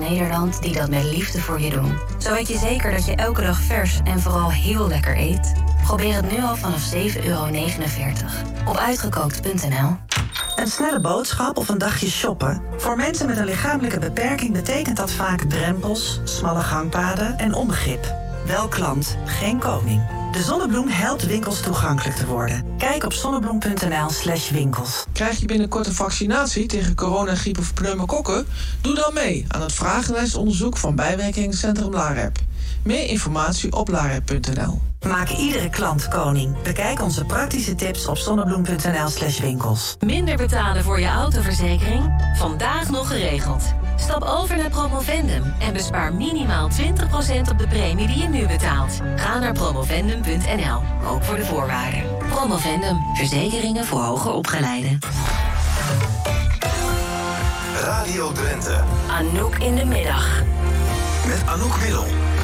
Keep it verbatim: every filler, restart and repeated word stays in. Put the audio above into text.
Nederland die dat met liefde voor je doen. Zo weet je zeker dat je elke dag vers en vooral heel lekker eet. Probeer het nu al vanaf zeven euro negenenveertig op uitgekookt punt n l. Een snelle boodschap of een dagje shoppen? Voor mensen met een lichamelijke beperking betekent dat vaak drempels, smalle gangpaden en onbegrip. Wel klant, geen koning. De Zonnebloem helpt winkels toegankelijk te worden. Kijk op zonnebloem punt n l slash winkels. Krijg je binnenkort een vaccinatie tegen corona, griep of pneumokokken? Doe dan mee aan het vragenlijstonderzoek van bijwerkingscentrum LAREP. Meer informatie op larep punt n l. Maak iedere klant koning. Bekijk onze praktische tips op zonnebloem punt n l slash winkels. Minder betalen voor je autoverzekering? Vandaag nog geregeld. Stap over naar Promovendum en bespaar minimaal twintig procent op de premie die je nu betaalt. Ga naar promovendum punt n l, ook voor de voorwaarden. Promovendum, verzekeringen voor hoger opgeleiden. Radio Drenthe. Anouk in de middag. Met Anouk Willel.